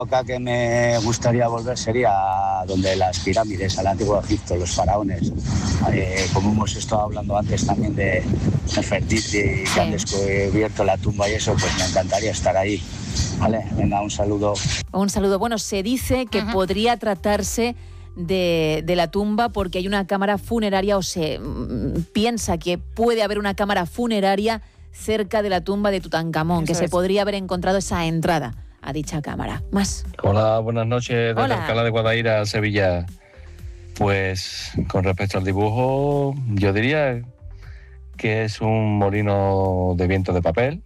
Acá que me gustaría volver sería donde las pirámides, al antiguo Egipto, los faraones. Como hemos estado hablando antes también de Nefertiti, que han descubierto la tumba y eso, pues me encantaría estar ahí. Vale, venga, un saludo. Un saludo. Bueno, se dice que podría tratarse de la tumba porque hay una cámara funeraria, o se piensa que puede haber una cámara funeraria cerca de la tumba de Tutankamón, que se podría haber encontrado esa entrada a dicha cámara. Más. Hola, buenas noches desde Alcalá de Guadaira, Sevilla. Pues con respecto al dibujo, yo diría que es un molino de viento de papel.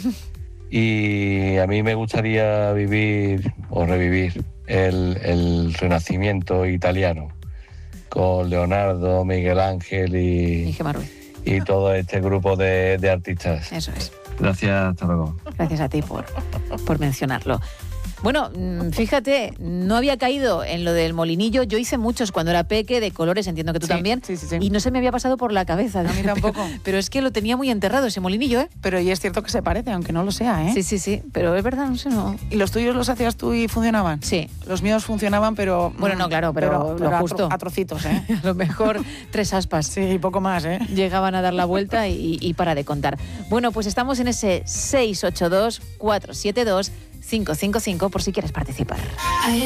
Y a mí me gustaría vivir o revivir el Renacimiento italiano con Leonardo, Miguel Ángel y todo este grupo de artistas. Eso es. Gracias, hasta luego. Gracias a ti por mencionarlo. Bueno, fíjate, no había caído en lo del molinillo. Yo hice muchos cuando era peque, de colores, entiendo que tú también. Sí. Y no se me había pasado por la cabeza. A mí tampoco. Pero es que lo tenía muy enterrado ese molinillo, ¿eh? Pero y es cierto que se parece, aunque no lo sea, ¿eh? Sí, pero es verdad, no sé, no. ¿Y los tuyos los hacías tú y funcionaban? Sí. Los míos funcionaban, pero... Bueno, no, claro, pero lo justo. A trocitos, ¿eh? A lo mejor 3 aspas. Sí, y poco más, ¿eh? Llegaban a dar la vuelta y para de contar. Bueno, pues estamos en ese 682-472-555 por si quieres participar.